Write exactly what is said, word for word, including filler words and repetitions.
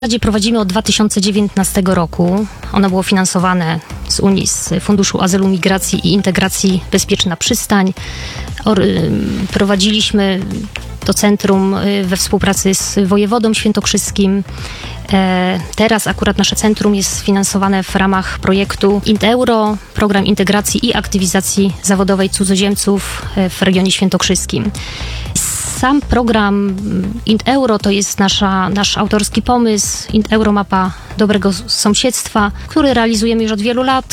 zasadzie prowadzimy od dwa tysiące dziewiętnastego roku. Ono było finansowane z Unii, z Funduszu Azylu, Migracji i Integracji Bezpieczna Przystań. Or, prowadziliśmy to centrum we współpracy z wojewodą świętokrzyskim. Teraz akurat nasze centrum jest finansowane w ramach projektu IntEuro, program integracji i aktywizacji zawodowej cudzoziemców w regionie świętokrzyskim. Sam program IntEuro to jest nasza, nasz autorski pomysł. IntEuro, mapa dobrego sąsiedztwa, który realizujemy już od wielu lat.